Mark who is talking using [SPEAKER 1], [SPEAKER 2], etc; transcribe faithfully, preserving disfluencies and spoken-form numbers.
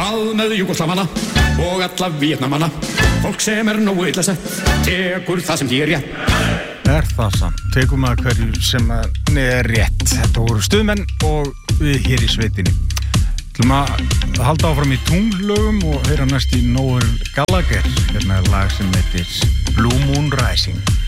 [SPEAKER 1] Hvað með Júgóslavana og alla Víetnamana? Fólk sem er nógu illa sett tekur það sem því er rétt.
[SPEAKER 2] Er það samt, tekum að hverju sem er rétt. Þetta voru stuðmenn og við hér í sveitinni. Ætlum að halda áfram í tunglögum og heyra næst í Noel Gallagher. Hérna er lag sem heitir Blue Moon Rising.